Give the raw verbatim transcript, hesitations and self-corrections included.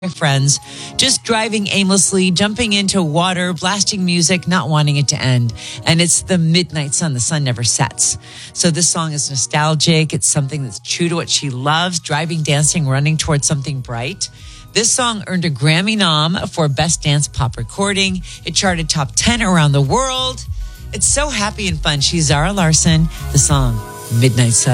friends, just driving aimlessly, jumping into water, blasting music, not wanting it to end. And it's the midnight sun. The sun never sets. So this song is nostalgic. It's something that's true to what she loves, driving, dancing, running towards something bright. This song earned a Grammy nom for Best Dance Pop Recording. It charted top ten around the world. It's so happy and fun. She's Zara Larsson. The song, Midnight Sun.